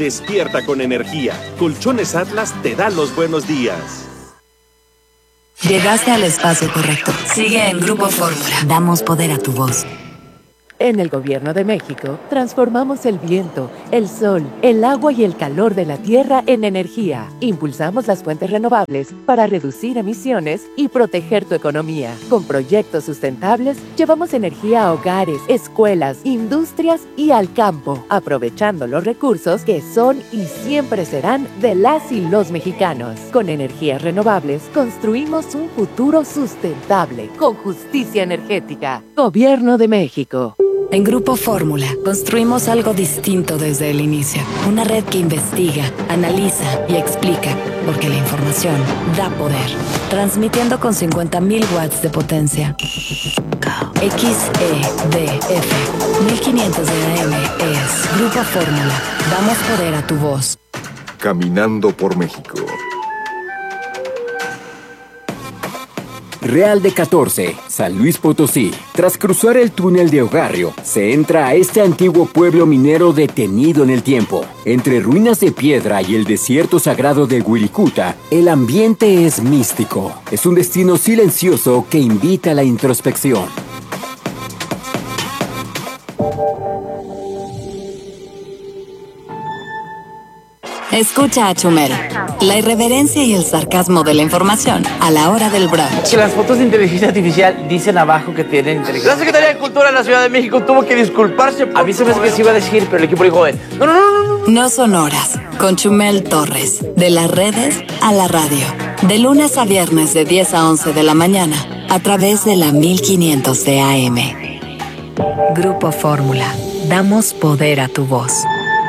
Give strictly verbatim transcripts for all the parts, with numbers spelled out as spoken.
Despierta con energía. Colchones Atlas te da los buenos días. Llegaste al espacio correcto. Sigue en Grupo Fórmula. Damos poder a tu voz. En el Gobierno de México, transformamos el viento, el sol, el agua y el calor de la tierra en energía. Impulsamos las fuentes renovables para reducir emisiones y proteger tu economía. Con proyectos sustentables, llevamos energía a hogares, escuelas, industrias y al campo, aprovechando los recursos que son y siempre serán de las y los mexicanos. Con energías renovables, construimos un futuro sustentable, con justicia energética. Gobierno de México. En Grupo Fórmula, construimos algo distinto desde el inicio. Una red que investiga, analiza y explica, porque la información da poder. Transmitiendo con cincuenta mil watts de potencia. X E D F mil quinientos de A M es Grupo Fórmula. Damos poder a tu voz. Caminando por México. Real de catorce, San Luis Potosí. Tras cruzar el túnel de Ogarrio, se entra a este antiguo pueblo minero detenido en el tiempo. Entre ruinas de piedra y el desierto sagrado de Wirikuta, el ambiente es místico. Es un destino silencioso que invita a la introspección. Escucha a Chumel. La irreverencia y el sarcasmo de la información a la hora del brunch. Las fotos de inteligencia artificial dicen abajo que tienen inteligencia. La Secretaría de Cultura de la Ciudad de México tuvo que disculparse. Por... A mí se me hace que se iba a decir, pero el equipo dijo, no, no, no, no, no. No son horas, con Chumel Torres. De las redes a la radio. De lunes a viernes de diez a once de la mañana. A través de la mil quinientos de A M. Grupo Fórmula. Damos poder a tu voz.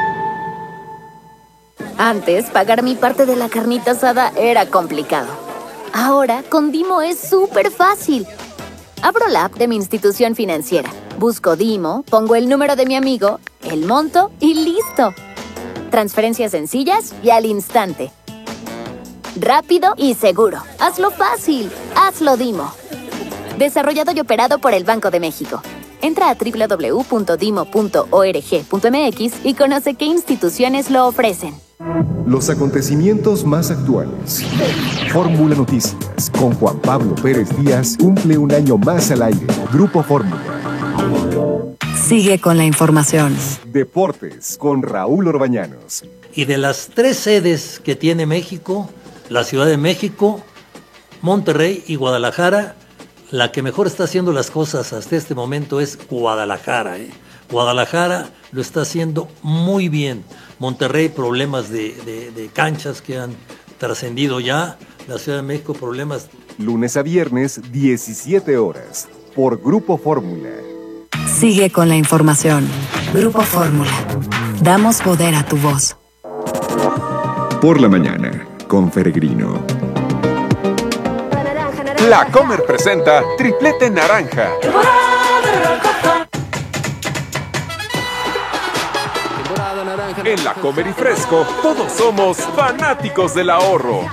Antes, pagar mi parte de la carnita asada era complicado. Ahora, con Dimo es súper fácil. Abro la app de mi institución financiera, busco Dimo, pongo el número de mi amigo, el monto y listo. Transferencias sencillas y al instante. Rápido y seguro. Hazlo fácil. Hazlo Dimo. Desarrollado y operado por el Banco de México. Entra a doble u doble u doble u punto dimo punto org punto m x y conoce qué instituciones lo ofrecen. Los acontecimientos más actuales. Fórmula Noticias con Juan Pablo Pérez Díaz cumple un año más al aire. Grupo Fórmula. Sigue con la información. Deportes con Raúl Orbañanos. Y de las tres sedes que tiene México, la Ciudad de México, Monterrey y Guadalajara, la que mejor está haciendo las cosas hasta este momento es Guadalajara. ¿eh? Guadalajara lo está haciendo muy bien. Monterrey, problemas de, de, de canchas que han trascendido ya. La Ciudad de México, problemas. Lunes a viernes, diecisiete horas, por Grupo Fórmula. Sigue con la información. Grupo Fórmula. Damos poder a tu voz. Por la mañana, con Peregrino. La Comer presenta Triplete Naranja. En La Comer y Fresco, todos somos fanáticos del ahorro.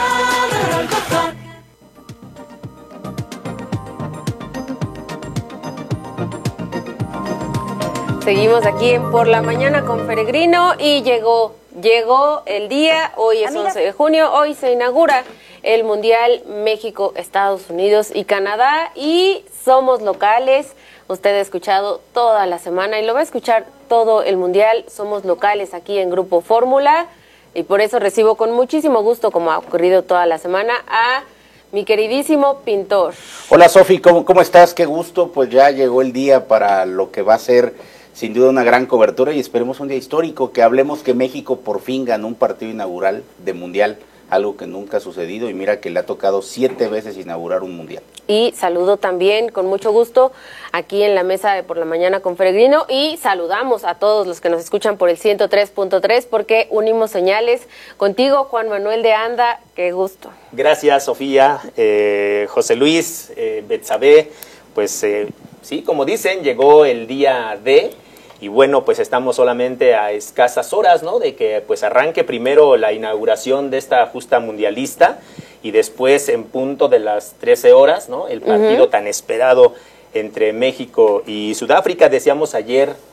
Seguimos aquí en Por la Mañana con Peregrino y llegó, llegó el día, hoy es Amiga. once de junio, hoy se inaugura el Mundial México, Estados Unidos y Canadá y somos locales. Usted ha escuchado toda la semana y lo va a escuchar todo el Mundial. Somos locales aquí en Grupo Fórmula y por eso recibo con muchísimo gusto, como ha ocurrido toda la semana, a mi queridísimo Pintor. Hola Sofi, ¿cómo, ¿cómo estás? Qué gusto, pues ya llegó el día para lo que va a ser sin duda una gran cobertura y esperemos un día histórico, que hablemos que México por fin ganó un partido inaugural de Mundial, algo que nunca ha sucedido y mira que le ha tocado siete veces inaugurar un Mundial. Y saludo también con mucho gusto aquí en la mesa de Por la Mañana con Peregrino y saludamos a todos los que nos escuchan por el ciento tres punto tres porque unimos señales. Contigo, Juan Manuel de Anda, qué gusto. Gracias, Sofía, eh, José Luis, eh, Betsabe, pues eh, sí, como dicen, llegó el día D. Y bueno, pues estamos solamente a escasas horas, ¿no? De que pues arranque primero la inauguración de esta justa mundialista y después en punto de las trece horas, ¿no? El partido uh-huh. tan esperado entre México y Sudáfrica. Decíamos ayer,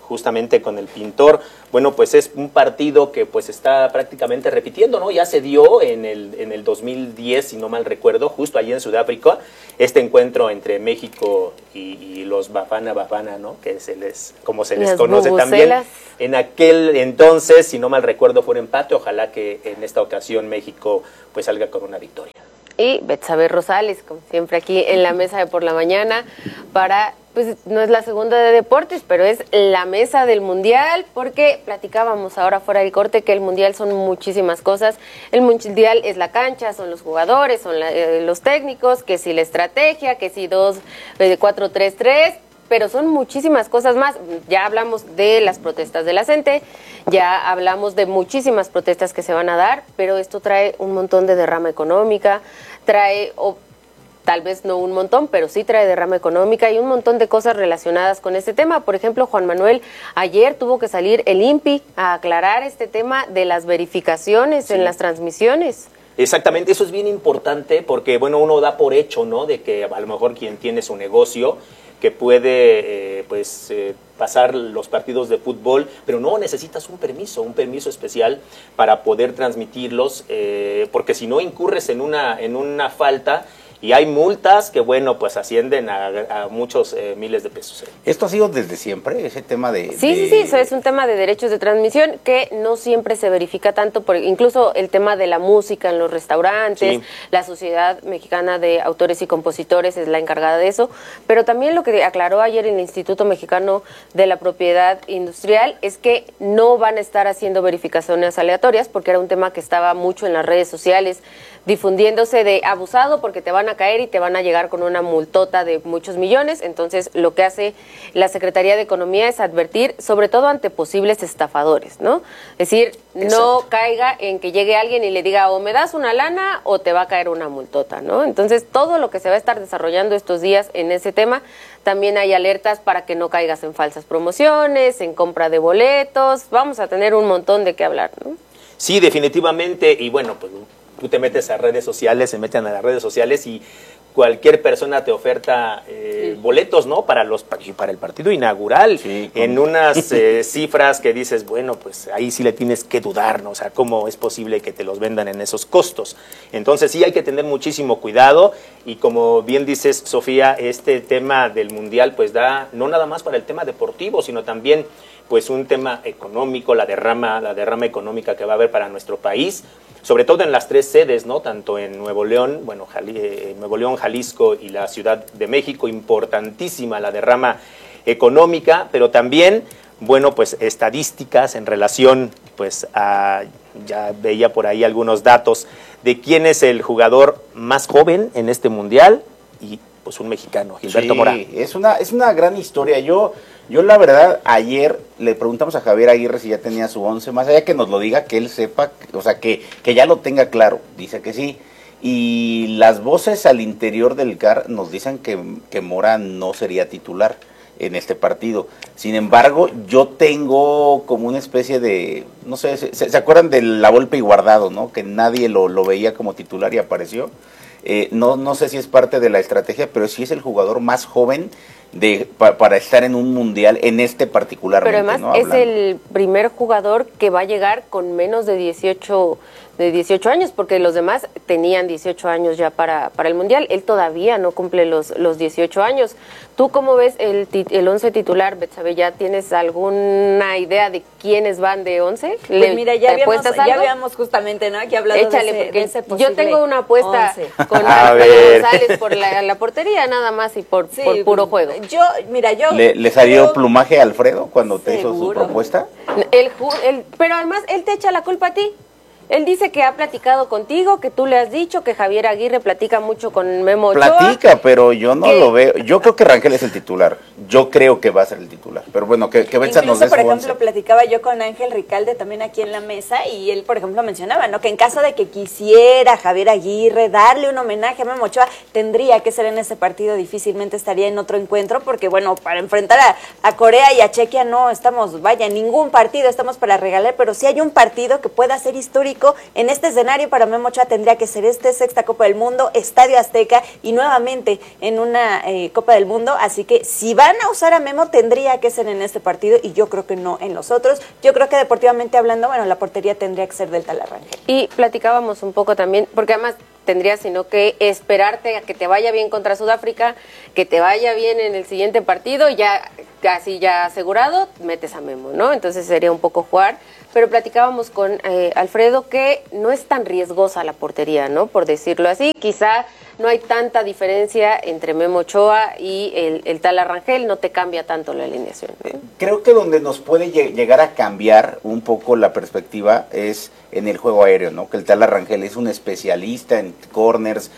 justamente con el pintor. Bueno, pues es un partido que pues está prácticamente repitiendo, ¿no? Ya se dio en el, en el dos mil diez, si no mal recuerdo, justo allí en Sudáfrica, este encuentro entre México y, y los Bafana Bafana, ¿no? Que se les, como se les Las conoce bubucelas. también. En aquel entonces, si no mal recuerdo, fue un empate. Ojalá que en esta ocasión México pues salga con una victoria. Y Betsabe Rosales, como siempre aquí en la mesa de por la mañana, para, pues no es la segunda de deportes, pero es la mesa del Mundial, porque platicábamos ahora fuera del corte que el Mundial son muchísimas cosas. El Mundial es la cancha, son los jugadores, son la, eh, los técnicos, que si la estrategia, que si dos, eh, cuatro, tres, tres, pero son muchísimas cosas más. Ya hablamos de las protestas de la gente, ya hablamos de muchísimas protestas que se van a dar, pero esto trae un montón de derrama económica, trae, o tal vez no un montón, pero sí trae derrama económica y un montón de cosas relacionadas con este tema. Por ejemplo, Juan Manuel, ayer tuvo que salir el I N P I a aclarar este tema de las verificaciones sí. en las transmisiones. Exactamente, eso es bien importante porque, bueno, uno da por hecho, ¿no?, de que a lo mejor quien tiene su negocio, que puede, eh, pues, eh, pasar los partidos de fútbol, pero no, necesitas un permiso, un permiso especial para poder transmitirlos, eh, porque si no incurres en una, en una falta, y hay multas que, bueno, pues ascienden a, a muchos eh, miles de pesos. ¿eh? ¿Esto ha sido desde siempre, ese tema de...? Sí, de... sí, sí, eso es un tema de derechos de transmisión que no siempre se verifica tanto, por, incluso el tema de la música en los restaurantes, sí. la Sociedad Mexicana de Autores y Compositores es la encargada de eso, pero también lo que aclaró ayer el Instituto Mexicano de la Propiedad Industrial es que no van a estar haciendo verificaciones aleatorias, porque era un tema que estaba mucho en las redes sociales, difundiéndose de abusado porque te van a caer y te van a llegar con una multota de muchos millones. Entonces, lo que hace la Secretaría de Economía es advertir, sobre todo ante posibles estafadores, ¿no? Es decir, Exacto. no caiga en que llegue alguien y le diga o me das una lana o te va a caer una multota, ¿no? Entonces, todo lo que se va a estar desarrollando estos días en ese tema, también hay alertas para que no caigas en falsas promociones, en compra de boletos. Vamos a tener un montón de qué hablar, ¿no? Sí, definitivamente, y bueno, pues tú te metes a redes sociales, se meten a las redes sociales y cualquier persona te oferta eh, sí. boletos, ¿no? Para los para el partido inaugural, sí, en unas eh, cifras que dices, bueno, pues ahí sí le tienes que dudar, ¿no? O sea, ¿cómo es posible que te los vendan en esos costos? Entonces sí hay que tener muchísimo cuidado y como bien dices, Sofía, este tema del Mundial pues da no nada más para el tema deportivo, sino también pues un tema económico, la derrama, la derrama económica que va a haber para nuestro país, sobre todo en las tres sedes, ¿no? Tanto en Nuevo León, bueno, Jali, eh, Nuevo León, Jalisco y la Ciudad de México, importantísima la derrama económica, pero también, bueno, pues estadísticas en relación, pues a, ya veía por ahí algunos datos de quién es el jugador más joven en este mundial y pues un mexicano, Gilberto sí, Mora. Es una, es una gran historia. Yo, yo la verdad, ayer le preguntamos a Javier Aguirre si ya tenía su once, más allá que nos lo diga, que él sepa, o sea, que, que ya lo tenga claro. Dice que sí. Y las voces al interior del C A R nos dicen que, que Mora no sería titular en este partido. Sin embargo, yo tengo como una especie de, no sé, ¿se, se acuerdan de La Volpe y Guardado, no? Que nadie lo, lo veía como titular y apareció. Eh, no, no sé si es parte de la estrategia, pero sí es el jugador más joven de pa, para estar en un mundial, en este particularmente. Pero además ¿no? es el primer jugador que va a llegar con menos de dieciocho, de dieciocho años, porque los demás tenían dieciocho años ya para, para el mundial. Él todavía no cumple los, los dieciocho años. ¿Tú cómo ves el, el once titular, Betsabe? ¿Ya tienes alguna idea de quiénes van de once? Pues mira, ya habíamos, ya habíamos justamente, ¿no? Aquí hablando Échale, de ese, porque de ese posible yo tengo una apuesta once. Con Alfredo González por la, la portería, nada más y por, sí, por puro juego. Yo, mira, yo... ¿Le, le salió yo, plumaje a Alfredo cuando te hizo su propuesta? El, el, pero además, él te echa la culpa a ti. Él dice que ha platicado contigo, que tú le has dicho, que Javier Aguirre platica mucho con Memo Ochoa. Platica, pero yo no que... lo veo. Yo creo que Rangel es el titular. Yo creo que va a ser el titular. Pero bueno, que, que Betsa nos dé su por ejemplo, once. platicaba yo con Ángel Ricalde también aquí en la mesa y él, por ejemplo, mencionaba, ¿no? Que en caso de que quisiera Javier Aguirre darle un homenaje a Memo Ochoa, tendría que ser en ese partido, difícilmente estaría en otro encuentro, porque bueno, para enfrentar a, a Corea y a Chequia no estamos, vaya, en ningún partido estamos para regalar, pero sí hay un partido que pueda ser histórico México. En este escenario para Memo Ochoa tendría que ser este sexta Copa del Mundo, Estadio Azteca y nuevamente en una eh, Copa del Mundo, así que si van a usar a Memo tendría que ser en este partido y yo creo que no en los otros. Yo creo que deportivamente hablando, bueno, la portería tendría que ser del Tala Rangel. Y platicábamos un poco también, porque además tendrías sino que esperarte a que te vaya bien contra Sudáfrica, que te vaya bien en el siguiente partido, y ya casi ya asegurado, metes a Memo, ¿no? Entonces sería un poco jugar, pero platicábamos con eh, Alfredo que no es tan riesgosa la portería, ¿no? Por decirlo así, quizá no hay tanta diferencia entre Memo Ochoa y el, el Tala Rangel, no te cambia tanto la alineación, ¿no? Creo que donde nos puede llegar a cambiar un poco la perspectiva es en el juego aéreo, ¿no? Que el Tala Rangel es un especialista en corners,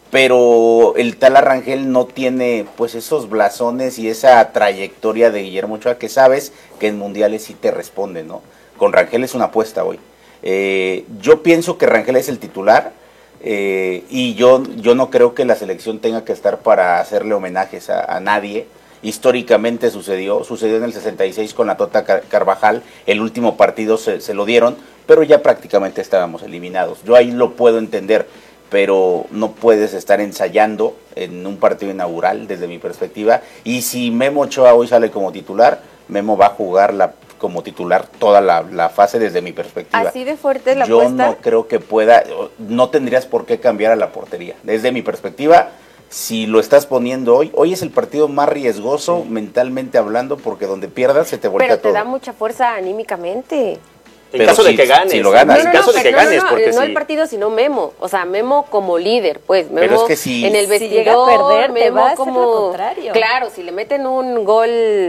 pero el Tala Rangel no tiene pues esos blasones y esa trayectoria de Guillermo Ochoa que sabes que en mundiales sí te responde, ¿no? Con Rangel es una apuesta hoy. Eh, yo pienso que Rangel es el titular. Eh, y yo, yo no creo que la selección tenga que estar para hacerle homenajes a, a nadie. Históricamente sucedió, sucedió en el sesenta y seis con la Tota Car Carvajal, el último partido se, se lo dieron, pero ya prácticamente estábamos eliminados. Yo ahí lo puedo entender, pero no puedes estar ensayando en un partido inaugural desde mi perspectiva, y si Memo Ochoa hoy sale como titular, Memo va a jugar la como titular toda la, la fase desde mi perspectiva. Así de fuerte es la Yo apuesta. no creo que pueda, no tendrías por qué cambiar a la portería. Desde mi perspectiva, si lo estás poniendo hoy, hoy es el partido más riesgoso sí. mentalmente hablando, porque donde pierdas se te voltea todo. Pero te da mucha fuerza anímicamente. En Pero caso si, de que ganes. Si lo ganas. No, no, en caso no, de que no, ganes. No, no, porque no si... el partido, sino Memo. O sea, Memo como líder, pues. Memo Pero es que si, en el vestidor, si llega a perder, Memo va a como... lo contrario. Claro, si le meten un gol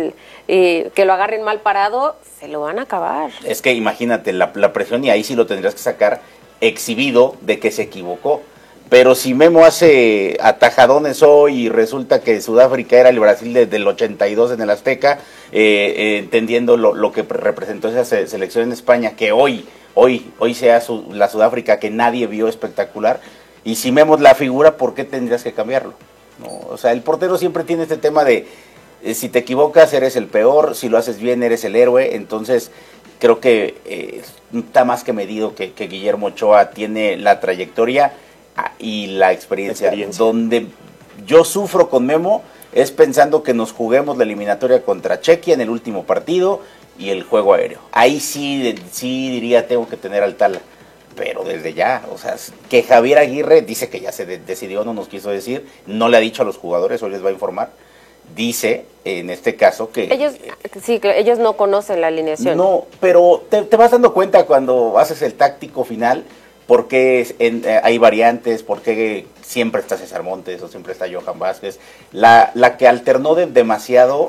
eh, que lo agarren mal parado, se lo van a acabar. Es que imagínate la, la presión, y ahí sí lo tendrías que sacar exhibido de que se equivocó. Pero si Memo hace atajadones hoy y resulta que Sudáfrica era el Brasil desde el ochenta y dos en el Azteca, eh, eh, entendiendo lo, lo que representó esa se selección en España, que hoy, hoy, hoy sea su, la Sudáfrica que nadie vio espectacular, y si Memo es la figura, ¿por qué tendrías que cambiarlo? ¿No? O sea, el portero siempre tiene este tema de, eh, si te equivocas eres el peor, si lo haces bien eres el héroe. Entonces creo que eh, está más que medido que, que Guillermo Ochoa tiene la trayectoria y la experiencia. experiencia. Donde yo sufro con Memo es pensando que nos juguemos la eliminatoria contra Chequia en el último partido y el juego aéreo. Ahí sí, sí diría tengo que tener al Tala, pero desde ya, o sea, que Javier Aguirre dice que ya se de decidió, no nos quiso decir, no le ha dicho a los jugadores, hoy les va a informar, dice en este caso que... Ellos, sí, ellos no conocen la alineación. No, pero te, te vas dando cuenta cuando haces el táctico final, por qué en, eh, hay variantes, por qué siempre está César Montes o siempre está Johan Vázquez. La, la que alternó de, demasiado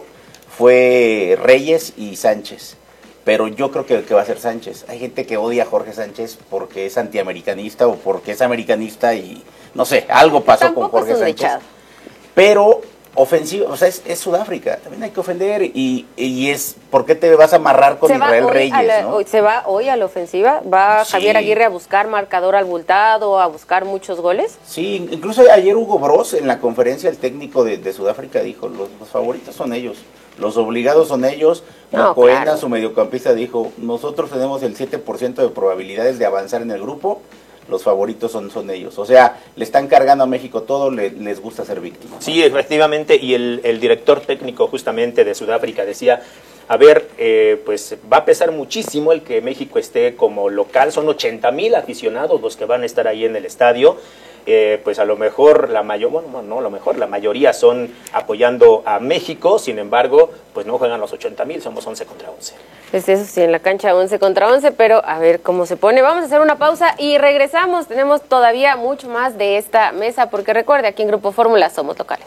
fue Reyes y Sánchez, pero yo creo que, que va a ser Sánchez. Hay gente que odia a Jorge Sánchez porque es antiamericanista o porque es americanista y no sé, algo pasó Tampoco con Jorge es un Sánchez. dechado. Pero ofensivo, o sea, es, es Sudáfrica, también hay que ofender y, y es, ¿por qué te vas a amarrar con se Israel va hoy Reyes? a la, ¿no? hoy, se va hoy a la ofensiva, va Sí. Javier Aguirre a buscar marcador abultado, a buscar muchos goles. Sí, incluso ayer Hugo Bros en la conferencia, el técnico de, de Sudáfrica dijo, los, los favoritos son ellos, los obligados son ellos. No, Mocoena, claro. su mediocampista, dijo, nosotros tenemos el siete por ciento de probabilidades de avanzar en el grupo, los favoritos son, son ellos. O sea, le están cargando a México todo, le, les gusta ser víctimas. Sí, efectivamente, y el, el director técnico justamente de Sudáfrica decía, a ver, eh, pues va a pesar muchísimo el que México esté como local, son ochenta mil aficionados los que van a estar ahí en el estadio, eh, pues a lo mejor la mayor, bueno, no, a lo mejor la mayoría son apoyando a México, sin embargo, pues no juegan los ochenta mil, somos once contra once. Pues eso sí, en la cancha once contra once, pero a ver cómo se pone. Vamos a hacer una pausa y regresamos. Tenemos todavía mucho más de esta mesa, porque recuerde, aquí en Grupo Fórmula somos locales.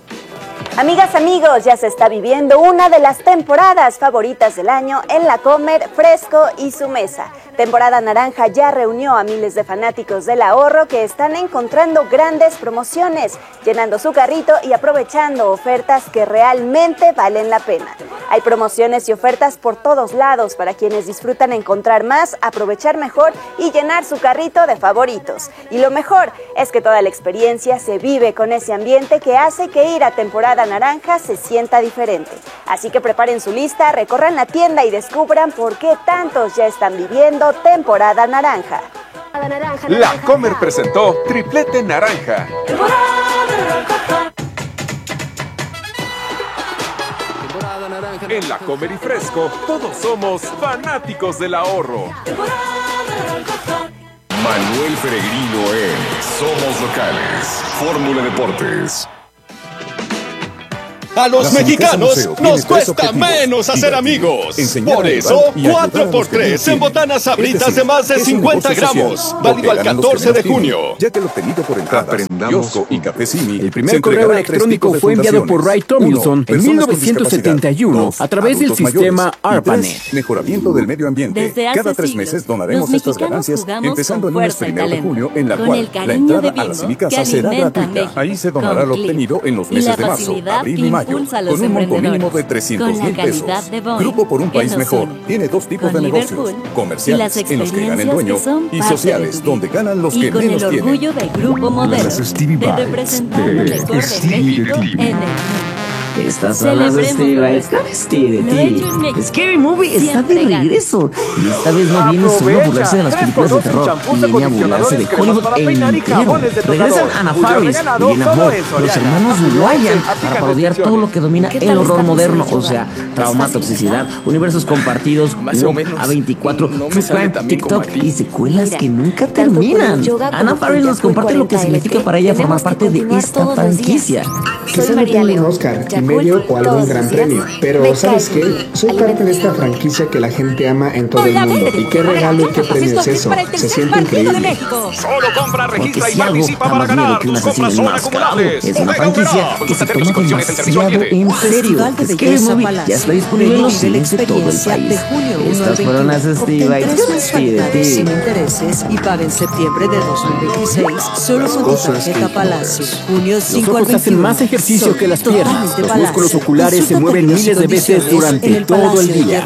Amigas, amigos, ya se está viviendo una de las temporadas favoritas del año en la Comer, Fresco y su mesa. Temporada Naranja ya reunió a miles de fanáticos del ahorro que están encontrando grandes promociones, llenando su carrito y aprovechando ofertas que realmente valen la pena. Hay promociones y ofertas por todos lados para quienes disfrutan encontrar más, aprovechar mejor y llenar su carrito de favoritos. Y lo mejor es que toda la experiencia se vive con ese ambiente que hace que ir a Temporada Naranja se sienta diferente. Así que preparen su lista, recorran la tienda y descubran por qué tantos ya están viviendo Temporada Naranja. La Comer presentó Triplete Naranja. En La Comer y Fresco, todos somos fanáticos del ahorro. Manuel Peregrino en Somos Locales. Fórmula Deportes. A los mexicanos nos cuesta menos hacer amigos. Por eso, cuatro por tres en botanas sabritas de más de cincuenta gramos. Válido al catorce de junio. Ya que lo obtenido por entradas, kiosco y Cafecini. El primer correo electrónico fue enviado por Ray Tomlinson en mil novecientos setenta y uno a través del sistema ARPANET. Mejoramiento del medio ambiente. Cada tres meses donaremos estas ganancias, empezando el lunes primero de junio, en la cual la entrada a la Cinicasa será gratuita. Ahí se donará lo obtenido en los meses de marzo, abril y mayo. Con un monto mínimo de trescientos mil pesos. Grupo por un país mejor. Tiene dos tipos de negocios: comerciales, en los que gana el dueño, y sociales, donde ganan los que menos tienen. Y con el orgullo del Grupo Modelo de representar lo mejor de México en el mundo. Estás hablando de Stevie Stevie de ti. Scary Movie está de regreso. Y esta vez no viene solo a burlarse de las películas de terror, viene a burlarse de Hollywood entero. Regresan Anna Faris y Lena Moore, los hermanos Wyan, para parodiar todo lo que domina el horror moderno, o sea, trauma, toxicidad, universos compartidos, A veinticuatro, True Crime, TikTok y secuelas que nunca terminan. Anna Faris nos comparte lo que significa para ella formar parte de esta franquicia. Quizá no tenga un Oscar y medio o algún gran premio, pero ¿sabes qué? Soy parte de esta franquicia que la gente ama en todo el mundo. Y qué regalo y qué premio es eso. Se siente increíble. Solo compra, registra y Porque si algo participa está para más miedo ganar. que un Tus compras asesino son enmascarado. acumulables. Es una franquicia que se toma demasiado en serio. Scary Movie ya está disponible en los cines de todo el país. Estas fueron las Stevie Stevie de ti. Sin intereses y paga en septiembre de dos mil veintiséis solo con tu tarjeta Palacio. Junio cinco al Los ojos hacen más ejercicio que las piernas. Los músculos oculares se mueven miles de veces durante todo el día.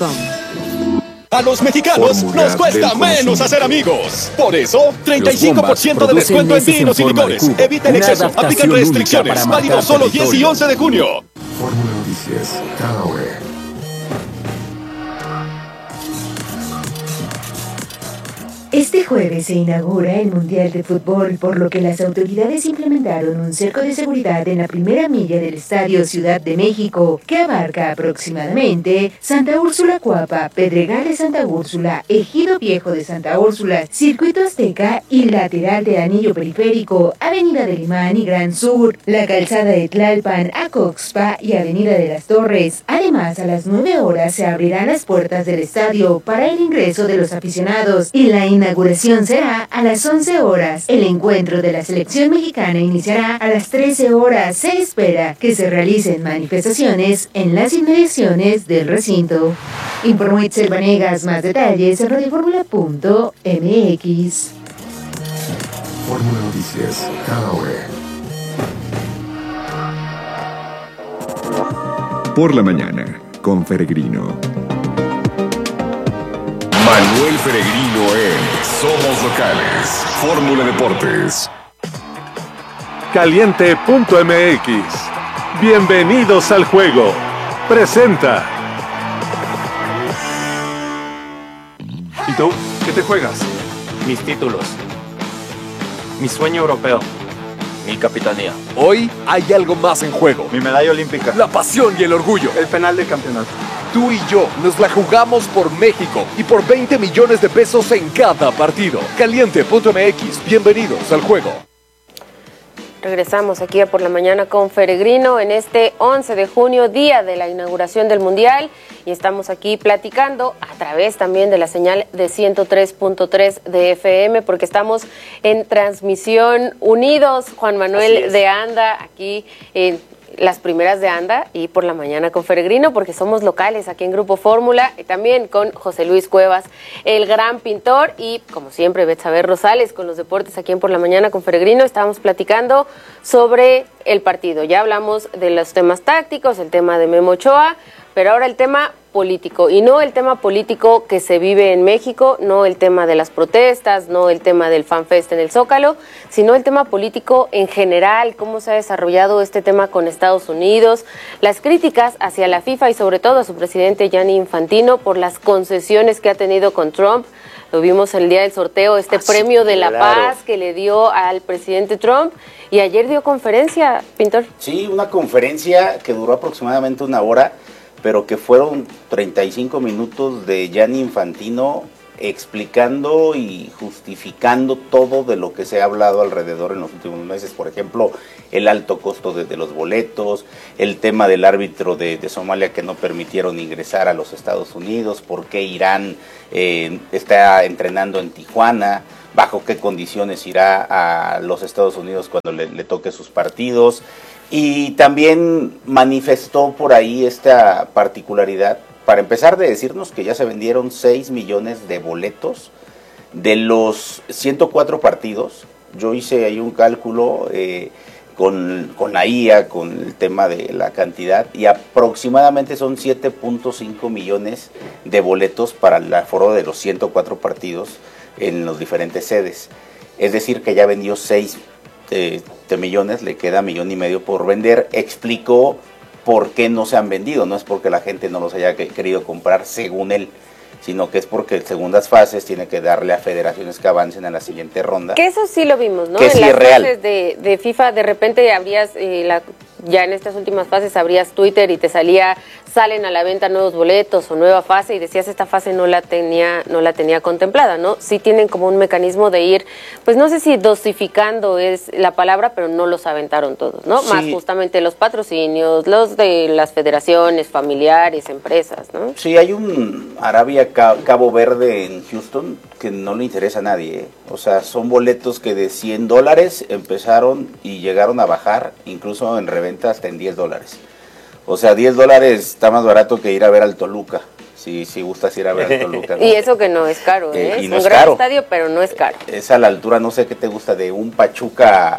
A los mexicanos nos cuesta menos hacer amigos. Por eso, treinta y cinco por ciento de descuento en vinos y licores. Evita el exceso. Aplican restricciones. Válido solo diez y once de junio. Fórmula Noticias, cada hora. Este jueves se inaugura el Mundial de Fútbol, por lo que las autoridades implementaron un cerco de seguridad en la primera milla del Estadio Ciudad de México, que abarca aproximadamente Santa Úrsula Cuapa, Pedregales Santa Úrsula, Ejido Viejo de Santa Úrsula, Circuito Azteca y lateral de Anillo Periférico, Avenida del Imán y Gran Sur, la calzada de Tlalpan, Acoxpa y Avenida de las Torres. Además, a las nueve horas se abrirán las puertas del estadio para el ingreso de los aficionados y la inauguración La inauguración será a las once horas. El encuentro de la selección mexicana iniciará a las trece horas. Se espera que se realicen manifestaciones en las inmediaciones del recinto. Informó Itzel Vanegas. Más detalles en radioformula punto m x. Fórmula Noticias, cada hora. Por la mañana, con Peregrino. Manuel Peregrino en Somos Locales. Fórmula Deportes. Caliente punto m x. Bienvenidos al juego. Presenta. ¿Y tú? ¿Qué te juegas? Mis títulos. Mi sueño europeo. Mi capitanía. Hoy hay algo más en juego. Mi medalla olímpica. La pasión y el orgullo. El penal de campeonato. Tú y yo nos la jugamos por México y por veinte millones de pesos en cada partido. Caliente punto m x. Bienvenidos al juego. Regresamos aquí a Por la Mañana con Peregrino en este once de junio, día de la inauguración del Mundial, y estamos aquí platicando a través también de la señal de ciento tres punto tres de F M, porque estamos en transmisión unidos, Juan Manuel de Anda, aquí en las primeras de Anda y Por la Mañana con Peregrino, porque somos locales aquí en Grupo Fórmula, y también con José Luis Cuevas, el gran pintor, y como siempre Betsabe Rosales con los deportes aquí en Por la Mañana con Peregrino. Estábamos platicando sobre el partido, ya hablamos de los temas tácticos, el tema de Memo Ochoa, Pero ahora el tema político, y no el tema político que se vive en México, no el tema de las protestas, no el tema del FanFest en el Zócalo, sino el tema político en general, cómo se ha desarrollado este tema con Estados Unidos, las críticas hacia la FIFA y sobre todo a su presidente Gianni Infantino por las concesiones que ha tenido con Trump. Lo vimos el día del sorteo, este ah, premio sí, de la claro. paz que le dio al presidente Trump, y ayer dio conferencia, Pintor. Sí, una conferencia que duró aproximadamente una hora, pero que fueron treinta y cinco minutos de Gianni Infantino explicando y justificando todo de lo que se ha hablado alrededor en los últimos meses. Por ejemplo, el alto costo de, de los boletos, el tema del árbitro de, de Somalia que no permitieron ingresar a los Estados Unidos, por qué Irán eh, está entrenando en Tijuana, bajo qué condiciones irá a los Estados Unidos cuando le, le toque sus partidos. Y también manifestó por ahí esta particularidad, para empezar, de decirnos que ya se vendieron seis millones de boletos de los ciento cuatro partidos. Yo hice ahí un cálculo eh, con, con la I A, con el tema de la cantidad, y aproximadamente son siete punto cinco millones de boletos para el aforo de los ciento cuatro partidos en las diferentes sedes. Es decir, que ya vendió seis De, de millones, le queda millón y medio por vender. Explicó por qué no se han vendido, no es porque la gente no los haya que, querido comprar según él, sino que es porque en segundas fases tiene que darle a federaciones que avancen a la siguiente ronda. Que eso sí lo vimos, ¿no? Que en sí las es real. fases de, de FIFA, de repente abrías, eh, la, ya en estas últimas fases abrías Twitter y te salía, salen a la venta nuevos boletos o nueva fase, y decías esta fase no la tenía, no la tenía contemplada, ¿no? Sí tienen como un mecanismo de ir, pues no sé si dosificando es la palabra, pero no los aventaron todos, ¿no? Sí. Más justamente los patrocinios, los de las federaciones, familiares, empresas, ¿no? Sí, hay un Arabia Cabo Verde en Houston que no le interesa a nadie, ¿eh? O sea, son boletos que de cien dólares empezaron y llegaron a bajar, incluso en reventa hasta en diez dólares. O sea, diez dólares está más barato que ir a ver al Toluca, si, si gustas ir a ver al Toluca, ¿no? Y eso que no es caro, ¿eh? eh es no un es gran caro. estadio, pero no es caro. Es a la altura, no sé qué te gusta, de un Pachuca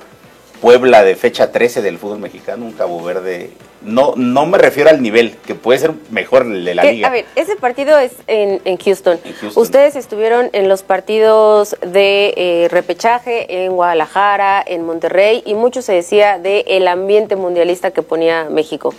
Puebla de fecha trece del fútbol mexicano, un Cabo Verde. No no me refiero al nivel, que puede ser mejor el de la ¿Qué? liga. A ver, ese partido es en, en, Houston. en Houston. Ustedes estuvieron en los partidos de eh, repechaje en Guadalajara, en Monterrey, y mucho se decía del ambiente mundialista que ponía México.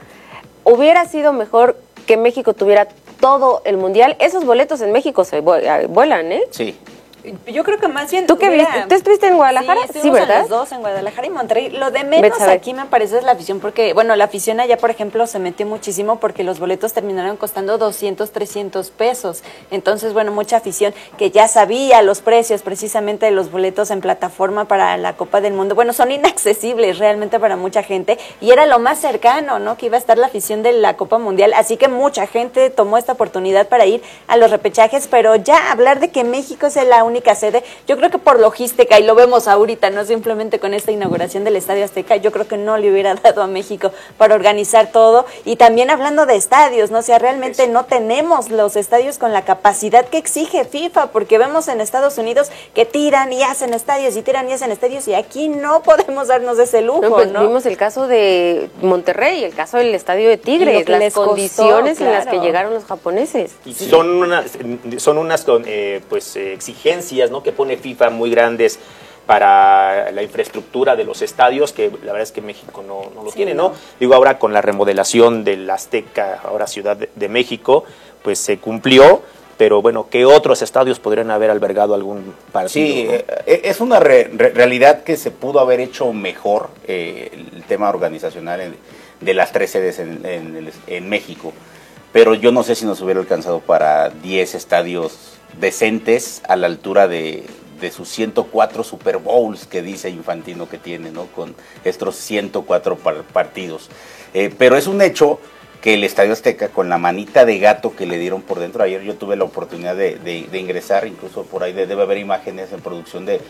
¿Hubiera sido mejor que México tuviera todo el mundial? Esos boletos en México se vuelan, ¿eh? Sí. Yo creo que más bien... ¿Tú qué viste? ¿Tú estuviste en Guadalajara? Sí, sí, ¿verdad? Los dos, en Guadalajara y Monterrey. Lo de menos aquí me parece es la afición, porque, bueno, la afición allá, por ejemplo, se metió muchísimo porque los boletos terminaron costando doscientos, trescientos pesos. Entonces, bueno, mucha afición que ya sabía los precios precisamente de los boletos en plataforma para la Copa del Mundo. Bueno, son inaccesibles realmente para mucha gente, y era lo más cercano, ¿no?, que iba a estar la afición de la Copa Mundial. Así que mucha gente tomó esta oportunidad para ir a los repechajes, pero ya hablar de que México es la única única sede, yo creo que por logística, y lo vemos ahorita, no simplemente con esta inauguración del Estadio Azteca, yo creo que no le hubiera dado a México para organizar todo. Y también hablando de estadios, ¿no? O sea, realmente no tenemos los estadios con la capacidad que exige FIFA, porque vemos en Estados Unidos que tiran y hacen estadios y tiran y hacen estadios, y aquí no podemos darnos ese lujo, ¿no? Pues ¿no? Vimos el caso de Monterrey, el caso del Estadio de Tigres, las condiciones costó, claro, en las que llegaron los japoneses. Y son unas, son unas eh, pues, eh, exigencias, ¿no?, que pone FIFA muy grandes para la infraestructura de los estadios, que la verdad es que México no, no lo sí, tiene, ¿no? ¿no? Digo, ahora con la remodelación del Azteca, ahora Ciudad de, de México, pues se cumplió, pero bueno, ¿qué otros estadios podrían haber albergado algún partido? Sí, ¿no? eh, es una re, re, realidad que se pudo haber hecho mejor eh, el tema organizacional en, de las tres sedes en, en, en México, pero yo no sé si nos hubiera alcanzado para diez estadios decentes a la altura de, de sus ciento cuatro Super Bowls que dice Infantino que tiene, ¿no?, con estos ciento cuatro par, partidos. Eh, pero es un hecho que el Estadio Azteca, con la manita de gato que le dieron por dentro, ayer yo tuve la oportunidad de, de, de ingresar, incluso por ahí de, debe haber imágenes en producción de,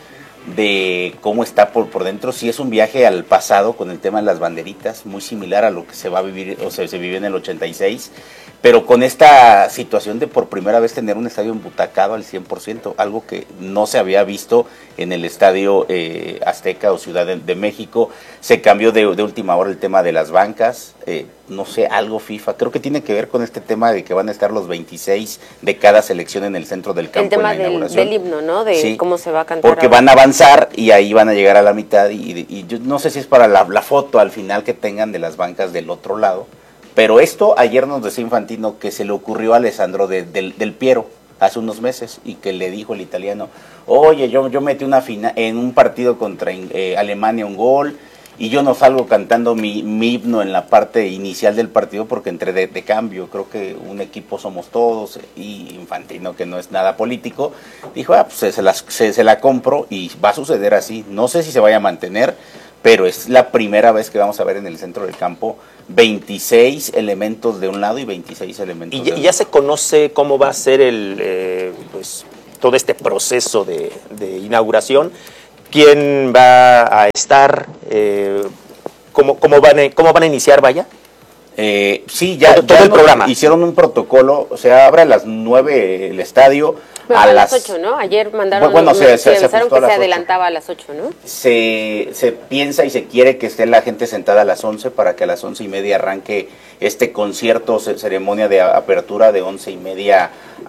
de cómo está por, por dentro. Sí es un viaje al pasado con el tema de las banderitas, muy similar a lo que se va a vivir, o sea, se vivió en el ochenta y seis, pero con esta situación de por primera vez tener un estadio embutacado al cien por ciento, algo que no se había visto en el estadio eh, Azteca o Ciudad de, de México. Se cambió de, de última hora el tema de las bancas, eh, no sé, algo FIFA, creo que tiene que ver con este tema de que van a estar los veintiséis de cada selección en el centro del campo. El tema en la del, inauguración. del himno, ¿no? De Sí, cómo se va a cantar. porque ahora. van a avanzar y ahí van a llegar a la mitad y, y yo no sé si es para la, la foto al final que tengan de las bancas del otro lado, pero esto ayer nos decía Infantino que se le ocurrió a Alessandro de, del, del Piero hace unos meses y que le dijo el italiano, oye, yo, yo metí una fina, en un partido contra eh, Alemania un gol y yo no salgo cantando mi, mi himno en la parte inicial del partido porque entré de, de cambio, creo que un equipo somos todos, y Infantino, que no es nada político, dijo, ah, pues se, se, la, se, se la compro y va a suceder así, no sé si se vaya a mantener, pero es la primera vez que vamos a ver en el centro del campo veintiséis elementos de un lado y veintiséis elementos y de ya, otro. ya se conoce cómo va a ser el, eh, pues, todo este proceso de, de inauguración. ¿Quién va a estar? Eh, ¿cómo, cómo, van a, ¿Cómo van a iniciar, vaya? Eh, sí, ya, todo, todo ya el programa. Hicieron un protocolo, o sea, abre a las nueve el estadio. Pero a, a las las ocho, ¿no? Ayer mandaron, bueno, me, se, me se, se avisaron ajustó que a las se ocho. adelantaba a las ocho, ¿no? Se, se piensa y se quiere que esté la gente sentada a las once para que a las once y media arranque este concierto, ceremonia de apertura de once y media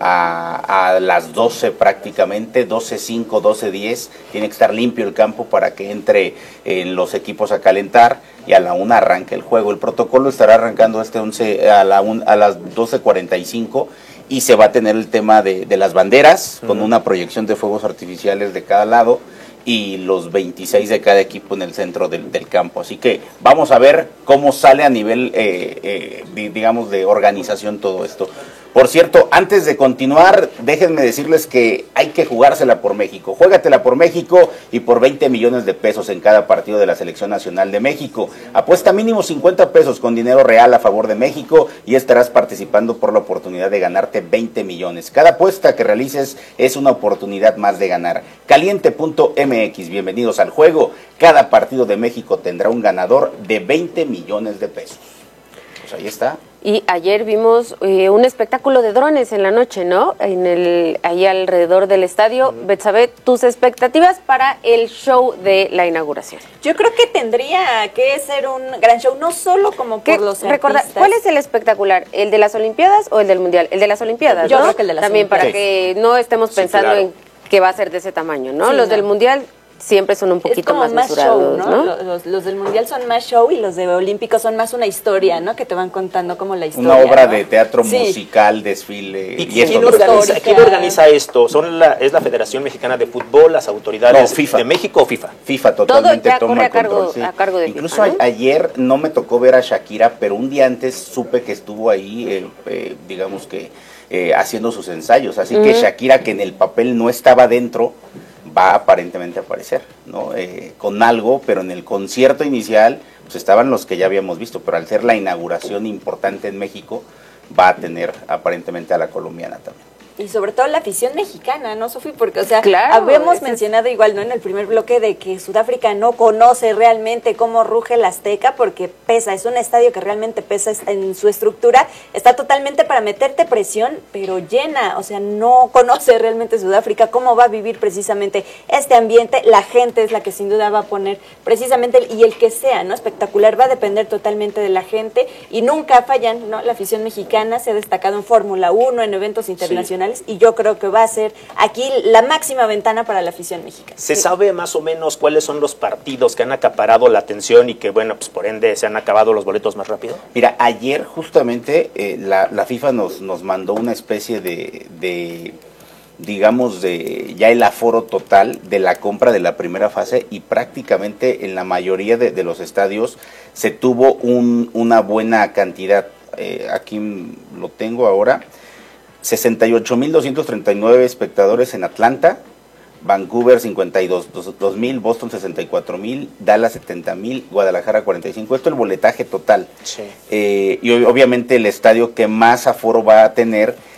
a, a las doce prácticamente, doce cinco, doce diez, tiene que estar limpio el campo para que entre en los equipos a calentar y a la una arranque el juego. El protocolo estará arrancando este once a, la un, a las doce cuarenta y cinco y se va a tener el tema de, de las banderas, uh-huh, con una proyección de fuegos artificiales de cada lado y los veintiséis de cada equipo en el centro del, del campo. Así que vamos a ver cómo sale a nivel, eh, eh, digamos, de organización todo esto. Por cierto, antes de continuar, déjenme decirles que hay que jugársela por México. Juégatela por México y por veinte millones de pesos en cada partido de la Selección Nacional de México. Apuesta mínimo cincuenta pesos con dinero real a favor de México y estarás participando por la oportunidad de ganarte veinte millones. Cada apuesta que realices es una oportunidad más de ganar. Caliente punto m x, bienvenidos al juego. Cada partido de México tendrá un ganador de veinte millones de pesos. Pues ahí está. Y ayer vimos eh, un espectáculo de drones en la noche, ¿no? En el, ahí alrededor del estadio. Uh-huh. Betsabe, tus expectativas para el show de la inauguración. Yo creo que tendría que ser un gran show, no solo como por los recorda, artistas. ¿Cuál es el espectacular? ¿El de las Olimpiadas o el del Mundial? El de las Olimpiadas, Yo ¿no? creo que el de las También Olimpiadas. para que no estemos Sí, pensando claro. en que va a ser de ese tamaño, ¿no? Sí, los no. del Mundial siempre son un poquito es como más, más mesurados, show, ¿no? ¿no? Los, los del Mundial son más show y los de Olímpicos son más una historia, ¿no? Que te van contando como la historia. Una obra, ¿no?, de teatro Sí. musical, desfile. ¿Y, y quién, esto, organiza, ¿quién organiza esto? ¿Son la, ¿Es la Federación Mexicana de Fútbol, las autoridades No, FIFA. de México o FIFA? FIFA totalmente ya toma corre el a cargo- control. Sí. a cargo de Incluso FIFA, ¿no? a- ayer no me tocó ver a Shakira, pero un día antes supe que estuvo ahí, eh, eh, digamos que eh, haciendo sus ensayos. Así que Ujú. Shakira, que en el papel no estaba dentro, va aparentemente a aparecer, ¿no? Eh, con algo, pero en el concierto inicial pues estaban los que ya habíamos visto, pero al ser la inauguración importante en México, va a tener aparentemente a la colombiana también. Y sobre todo la afición mexicana, ¿no, Sofi? Porque, o sea, Claro, habíamos ese es- mencionado igual, ¿no?, en el primer bloque de que Sudáfrica no conoce realmente cómo ruge el Azteca porque pesa, es un estadio que realmente pesa en su estructura, está totalmente para meterte presión, pero llena, o sea, no conoce realmente Sudáfrica cómo va a vivir precisamente este ambiente, la gente es la que sin duda va a poner precisamente, el- y el que sea, ¿no?, espectacular, va a depender totalmente de la gente y nunca fallan, ¿no? La afición mexicana se ha destacado en Fórmula uno, en eventos internacionales, y yo creo que va a ser aquí la máxima ventana para la afición mexicana. ¿Se sabe más o menos cuáles son los partidos que han acaparado la atención y que, bueno, pues por ende se han acabado los boletos más rápido? Mira, ayer justamente eh, la, la FIFA nos, nos mandó una especie de, de, digamos, de ya el aforo total de la compra de la primera fase y prácticamente en la mayoría de, de los estadios se tuvo un, una buena cantidad. Eh, aquí lo tengo ahora. sesenta y ocho mil doscientos treinta y nueve espectadores en Atlanta, Vancouver cincuenta y dos mil, Boston sesenta y cuatro mil, Dallas setenta mil, Guadalajara cuarenta y cinco. Esto es el boletaje total. Sí. Eh, y obviamente el estadio que más aforo va a tener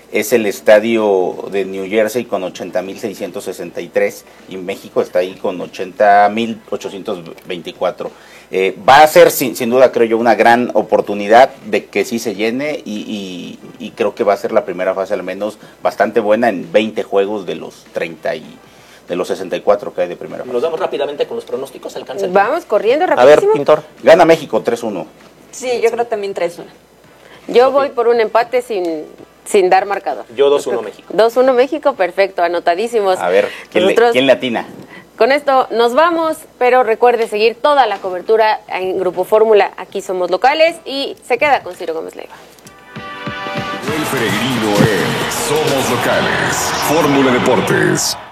es el estadio de New Jersey con ochenta mil seiscientos sesenta y tres y México está ahí con ochenta mil ochocientos veinticuatro. Eh, va a ser sin, sin duda, creo yo, una gran oportunidad de que sí se llene y, y, y creo que va a ser la primera fase al menos bastante buena en veinte juegos de los treinta y de los sesenta y cuatro que hay de primera fase. Nos vamos rápidamente con los pronósticos, alcanza el Vamos corriendo A rapidísimo. ver, Pintor. Gana México tres uno. Sí, yo creo también tres uno. Yo voy por un empate sin, sin dar marcador. Yo dos uno México. dos uno México, perfecto, anotadísimos. A ver, ¿quién, Nosotros, le, ¿quién le atina? Con esto nos vamos, pero recuerde seguir toda la cobertura en Grupo Fórmula. Aquí somos locales y se queda con Ciro Gómez Leiva. El peregrino es Somos Locales. Fórmula Deportes.